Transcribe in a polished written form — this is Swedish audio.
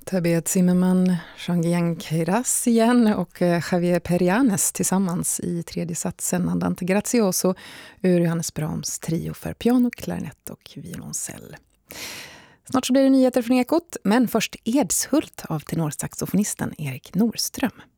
Tabea Zimmerman, Jean-Guyen Queyras igen och Javier Perianes tillsammans i tredje satsen Andante Grazioso ur Johannes Brahms trio för piano, klarinett och violoncell. Snart så blir det nyheter från Ekot, men först Edshult av tenorsaxofonisten Erik Norström.